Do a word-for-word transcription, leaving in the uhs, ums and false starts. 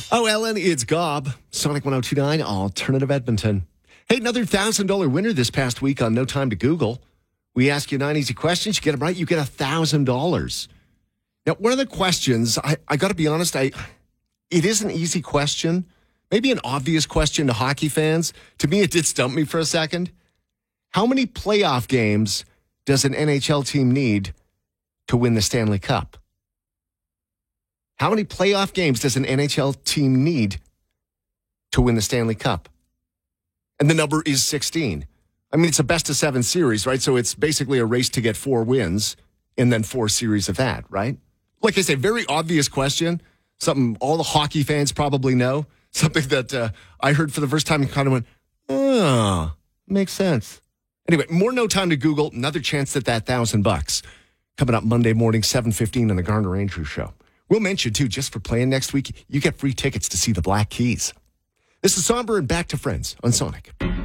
Oh, Ellen, it's Gob. Sonic one oh two point nine, Alternative Edmonton. Hey, another one thousand dollars winner this past week on No Time to Google. We ask you nine easy questions. You get them right, you get one thousand dollars. Now, one of the questions, I, I got to be honest, I it is an easy question. Maybe an obvious question to hockey fans. To me, it did stump me for a second. How many playoff games does an N H L team need to win the Stanley Cup? How many playoff games does an N H L team need to win the Stanley Cup? And the number is sixteen. I mean, it's a best of seven series, right? So it's basically a race to get four wins and then four series of that, right? Like I say, very obvious question. Something all the hockey fans probably know. Something that uh, I heard for the first time and kind of went, oh, makes sense. Anyway, more No Time to Google. Another chance at that thousand bucks coming up Monday morning, seven fifteen on the Garner Andrews Show. We'll mention, too, just for playing next week, you get free tickets to see the Black Keys. This is Somber and Back to Friends on Sonic.